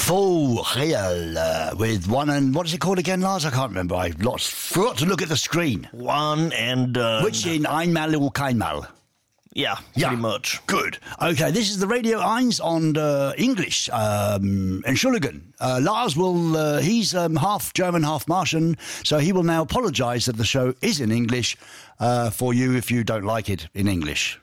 Full Real with one and... What is it called again, Lars? I can't remember. I forgot to look at the screen. One and... Which in Einmal or Keinmal? Yeah, pretty much. Good. Okay, this is the Radio 1 on English. Entschuldigen. Lars will... he's half German, half Martian, so he will now apologise that the show is in English for you if you don't like it in English.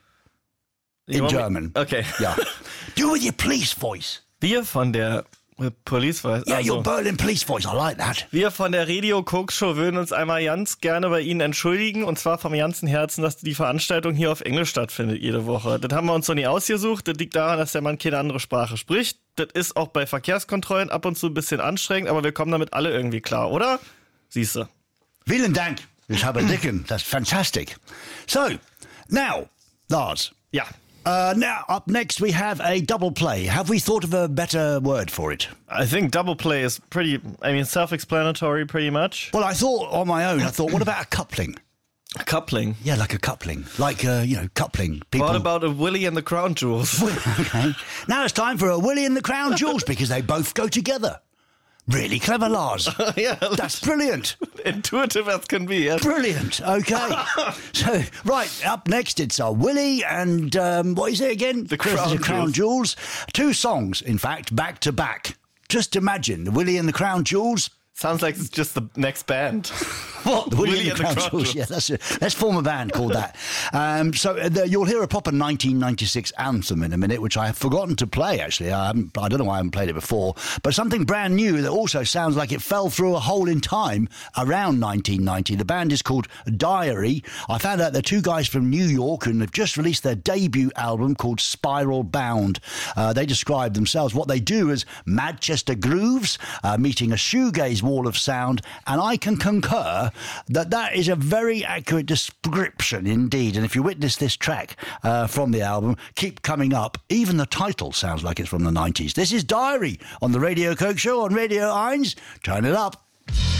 In German. Okay. Yeah. Do it with your police voice. Wir von der Police Voice. Yeah, your Berlin police voice. I like that. Wir von der Radio Coke Show würden uns einmal ganz gerne bei Ihnen entschuldigen. Und zwar vom ganzen Herzen, dass die Veranstaltung hier auf Englisch stattfindet jede Woche. Das haben wir uns noch nie ausgesucht. Das liegt daran, dass der Mann keine andere Sprache spricht. Das ist auch bei Verkehrskontrollen ab und zu ein bisschen anstrengend, aber wir kommen damit alle irgendwie klar, oder? Siehste. Vielen Dank. Ich habe Dicken. That's fantastic. So, now, Lars. Ja. Now, up next we have a double play. Have we thought of a better word for it? I think double play is self-explanatory pretty much. Well, I thought on my own, what about a coupling? A coupling? Yeah, like a coupling. Like, coupling. People... What about a Willie and the Crown Jewels? Okay. Now it's time for a Willie and the Crown Jewels because they both go together. Really clever, Lars. Yeah, that's brilliant. Intuitive as can be. Yes. Brilliant. Okay. So, right, up next it's Willie and, what is it again? The Crown Jewels. 2 songs, in fact, back to back. Just imagine, the Willie and the Crown Jewels. Sounds like it's just the next band. What? The Willie and the Crown Jewels. Yeah, let's form a band called that. You'll hear a proper 1996 anthem in a minute, which I have forgotten to play, actually. I don't know why I haven't played it before. But something brand new that also sounds like it fell through a hole in time around 1990. The band is called Diary. I found out they're 2 guys from New York and they've just released their debut album called Spiral Bound. They describe themselves, what they do as Manchester grooves, meeting a shoegaze wall of sound, and I can concur that is a very accurate description indeed. And if you witness this track from the album, Keep Coming Up, even the title sounds like it's from the 90s. This is Diary on the Radio Coke Show on Radio 1. Turn it up.